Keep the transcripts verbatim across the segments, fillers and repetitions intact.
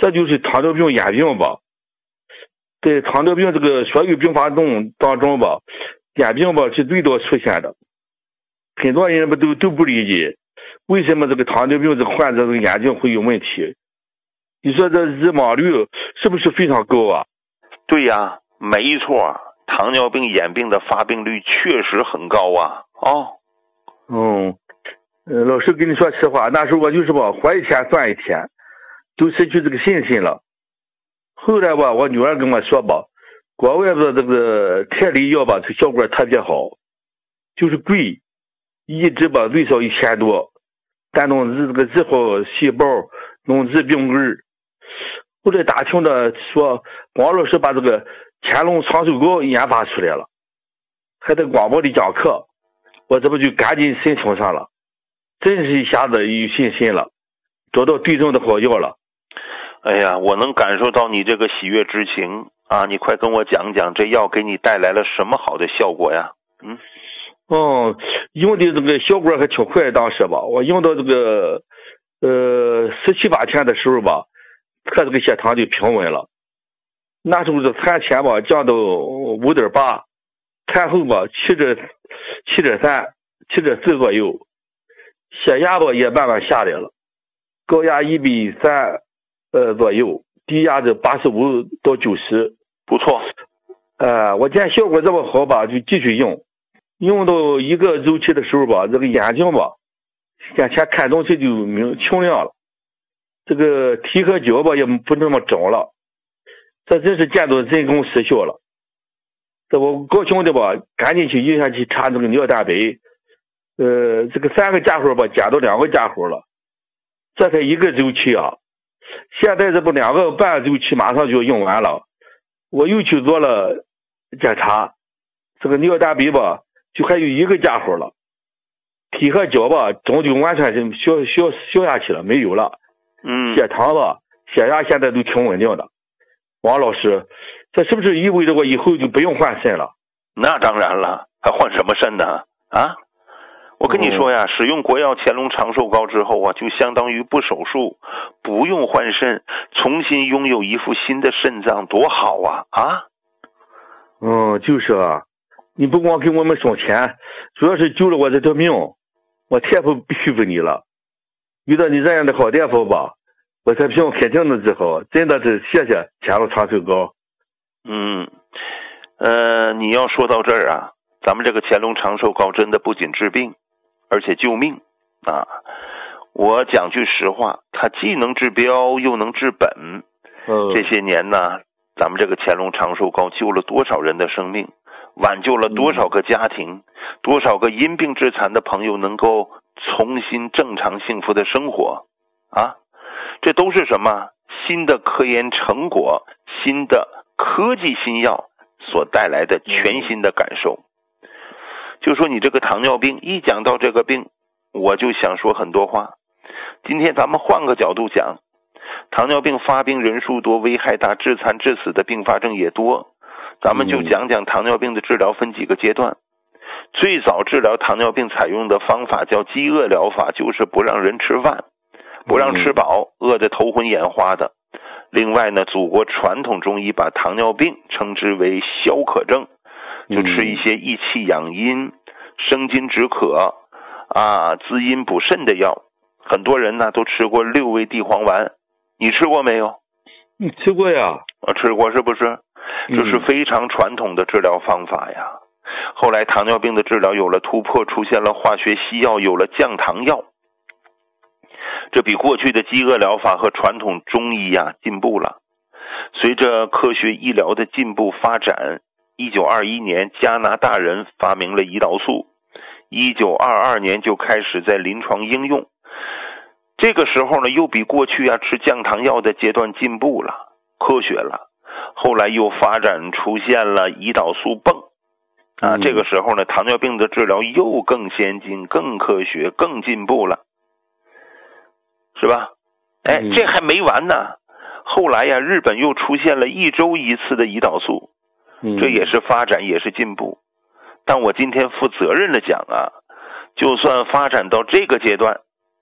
这就是糖尿病眼病吧。在糖尿病这个所有并发症当中吧，眼病吧是最多出现的。很多人不都都不理解，为什么这个糖尿病这个患者这个眼睛会有问题？你说这日盲率是不是非常高啊？ 对呀，没错，糖尿病眼病的发病率确实很高啊。哦， 嗯，呃，老师跟你说实话，那时候我就是吧，活一天算一天，就失去这个信心了。后来吧，我女儿跟我说吧，国外的这个泰利药吧，这效果特别好，就是贵，一支吧最少一千多，但能治这个治好细胞，能治病根。后来打听的说，王老师把这个乾隆长寿膏研发出来了，还在广播里讲课，我这不就赶紧申请上了，真是一下子有信心了，找到对症的好药了。 哎呀，我能感受到你这个喜悦之情啊！你快跟我讲讲，这药给你带来了什么好的效果呀？嗯， 哦，用的这个效果还挺快，当时吧，我用到这个呃十七八天的时候吧，他这个血糖就平稳了。那时候是餐前吧降到五点八，餐后吧七点七点三、七点四左右，血压吧也慢慢下来了，高压一比三。呃，左右，低压的八十五到九十， 不错。 呃，我见效果这么好吧，就继续用。用到一个周期的时候吧，这个眼睛吧，眼前看东西就明清亮了，这个蹄和脚吧也不那么肿了，这真是见到真功实效了。这我高兴的吧，赶紧去医院去查这个尿蛋白，呃，这个三个家伙吧减到两个家伙了，这才一个周期啊。现在这不两个半周期马上就要用完了，我又去做了检查，这个尿蛋白吧就还有一个家伙了，体和脚吧肿就完全是消消消下去了，没有了。 嗯， 血糖吧血压现在都挺稳定的。王老师，这是不是意味着我以后就不用换肾了？ 那当然了，还换什么肾呢？啊？我跟你说呀，使用国药乾隆长寿膏之后啊，就相当于不手术，不用换肾，重新拥有一副新的肾脏，多好啊！啊， 嗯，就是啊，你不光给我们省钱，主要是救了我这条命，我太不佩服你了。遇到你这样的好大夫吧，我这病肯定能治好，真的是谢谢乾隆长寿膏。 嗯，呃，你要说到这儿啊，咱们这个乾隆长寿膏真的不仅治病，而且救命啊！我讲句实话，它既能治标又能治本。 嗯， 这些年呢，咱们这个乾隆长寿膏救了多少人的生命，挽救了多少个家庭，多少个因病致残的朋友能够重新正常幸福的生活啊！这都是什么？新的科研成果，新的科技新药所带来的全新的感受。就说你这个糖尿病，一讲到这个病，我就想说很多话。今天咱们换个角度讲，糖尿病发病人数多，危害大，致残致死的并发症也多。咱们就讲讲糖尿病的治疗分几个阶段。最早治疗糖尿病采用的方法叫饥饿疗法，就是不让人吃饭，不让吃饱，饿得头昏眼花的。另外呢，祖国传统中医把糖尿病称之为消渴症，就吃一些益气养阴、生津止渴啊、滋阴补肾的药。很多人呢都吃过六味地黄丸，你吃过没有？ 你吃过呀？ 啊，吃过是不是？这是非常传统的治疗方法呀。后来糖尿病的治疗有了突破，出现了化学西药，有了降糖药。这比过去的饥饿疗法和传统中医呀进步了。随着科学医疗的进步发展，一九二一年加拿大人发明了胰岛素，一九二二年就开始在临床应用。这个时候呢，又比过去啊吃降糖药的阶段进步了，科学了。后来又发展出现了胰岛素泵啊，这个时候呢，糖尿病的治疗又更先进、更科学、更进步了，是吧？哎，这还没完呢。后来呀，日本又出现了一周一次的胰岛素，这也是发展，也是进步。但我今天负责任的讲啊，就算发展到这个阶段，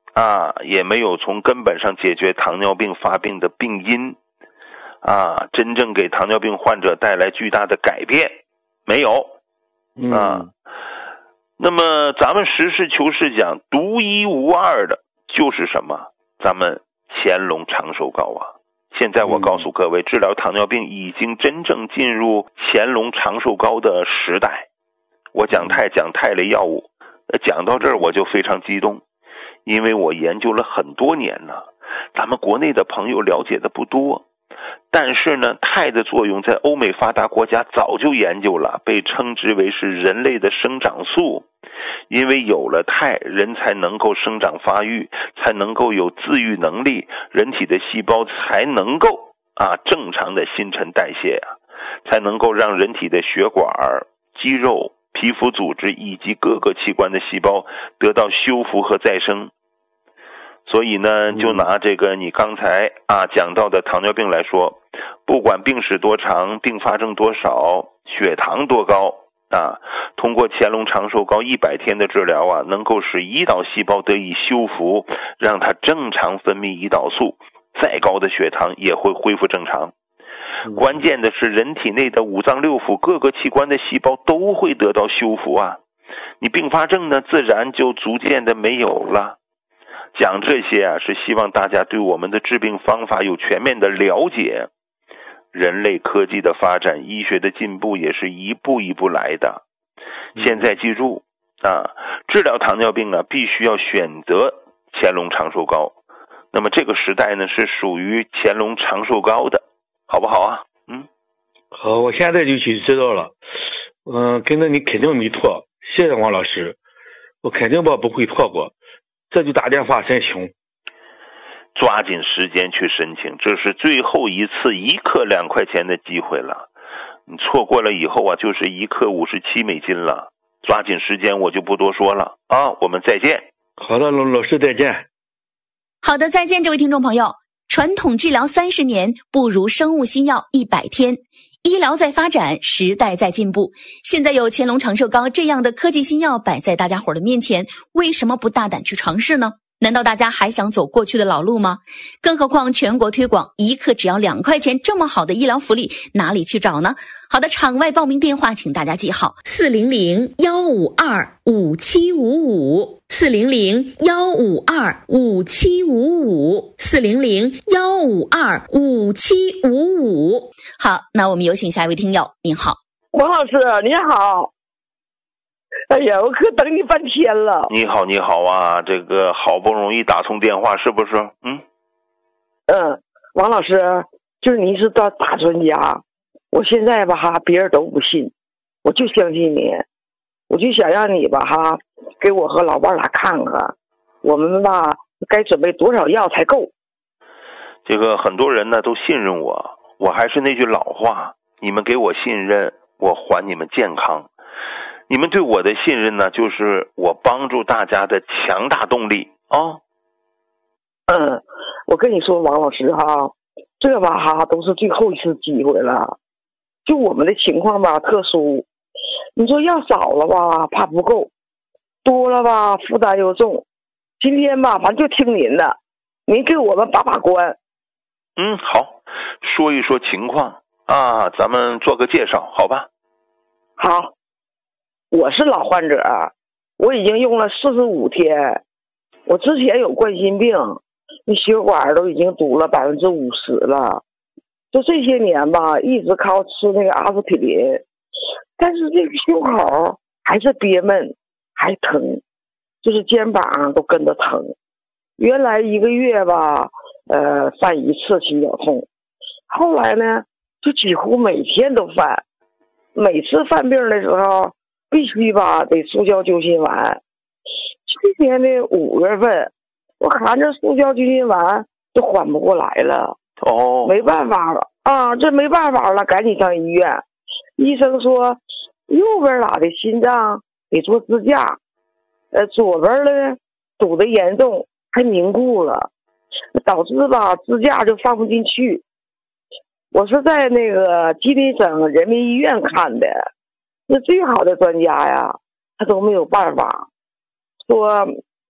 啊，也没有从根本上解决糖尿病发病的病因，啊，真正给糖尿病患者带来巨大的改变，没有，啊。 嗯， 那么咱们实事求是讲，独一无二的就是什么？咱们乾隆长寿膏啊！现在我告诉各位，治疗糖尿病已经真正进入乾隆长寿膏的时代。我讲肽讲肽类药物，讲到这儿我就非常激动，因为我研究了很多年了，咱们国内的朋友了解的不多。但是呢，肽的作用在欧美发达国家早就研究了，被称之为是人类的生长素。因为有了肽，人才能够生长发育，才能够有自愈能力，人体的细胞才能够啊正常的新陈代谢啊，才能够让人体的血管、肌肉、皮肤组织以及各个器官的细胞得到修复和再生。所以呢，就拿这个你刚才啊讲到的糖尿病来说，不管病史多长，并发症多少，血糖多高啊，通过乾隆长寿膏一百天的治疗啊，能够使胰岛细胞得以修复，让它正常分泌胰岛素，再高的血糖也会恢复正常。关键的是人体内的五脏六腑各个器官的细胞都会得到修复啊，你并发症呢自然就逐渐的没有了。讲这些啊，是希望大家对我们的治病方法有全面的了解。人类科技的发展，医学的进步也是一步一步来的。现在记住啊，治疗糖尿病啊，必须要选择乾隆长寿膏。那么这个时代呢，是属于乾隆长寿膏的，好不好啊？嗯， 好，我现在就去知道了。嗯，跟着你肯定没错，谢谢王老师，我肯定吧不会错过。这就打电话申请， 抓紧时间去申请，这是最后一次一克两块钱的机会了。你错过了以后啊，就是一克五十七美金了。抓紧时间，我就不多说了啊，我们再见。 好的，老老师再见。 好的，再见，这位听众朋友。传统治疗三十年，不如生物新药一百天。医疗在发展，时代在进步。现在有乾隆长寿膏这样的科技新药摆在大家伙的面前，为什么不大胆去尝试呢？难道大家还想走过去的老路吗？更何况全国推广一克只要两块钱，这么好的医疗福利哪里去找呢？好的，场外报名电话请大家记好：四零零幺五二五七五五，四零零幺五二五七五五，四零零幺五二五七五五。好，那我们有请下一位听友。您好， 王老师，你好。哎呀，我可等你半天了。 你好，你好啊，这个好不容易打通电话，是不是？嗯嗯，王老师，就是您是大大专家，我现在吧哈，别人都不信，我就相信你，我就想让你吧哈，给我和老伴来看看，我们吧该准备多少药才够。 这个很多人呢都信任我，我还是那句老话，你们给我信任，我还你们健康。你们对我的信任呢，就是我帮助大家的强大动力啊、哦。 嗯，我跟你说，王老师哈，这吧哈都是最后一次机会了。就我们的情况吧特殊，你说药少了吧怕不够，多了吧负担又重。今天吧反正就听您的，您给我们把把关。 嗯，好，说一说情况啊，咱们做个介绍，好吧？ 好。我是老患者，我已经用了四十五天。我之前有冠心病，那血管都已经堵了百分之五十了。就这些年吧，一直靠吃那个阿司匹林，但是这个胸口还是憋闷，还疼，就是肩膀都跟着疼。原来一个月吧，呃，犯一次心绞痛，后来呢，就几乎每天都犯。每次犯病的时候，必须吧得速效救心丸。去年的五月份，我含着速效救心丸都缓不过来了。 哦， 没办法了啊，这没办法了，赶紧上医院。医生说右边哪的心脏得做支架，呃，左边呢堵得严重，还凝固了，导致吧支架就放不进去。我是在那个吉林省人民医院看的。那最好的专家呀，他都没有办法，说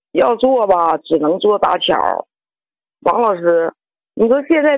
要做吧，只能做搭桥。王老师，你说现在